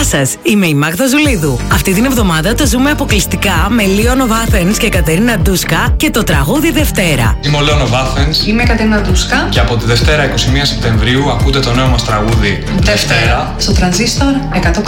Γεια σας, είμαι η Μάγδα Ζουλίδου. Αυτή την εβδομάδα το ζούμε αποκλειστικά με Leon of Athens και Κατερίνα Ντούσκα και το τραγούδι Δευτέρα. Είμαι ο Leon of Athens. Είμαι η Κατερίνα Ντούσκα. Και από τη Δευτέρα 21 Σεπτεμβρίου ακούτε το νέο μας τραγούδι Δευτέρα στο Τρανζίστορ 100,3.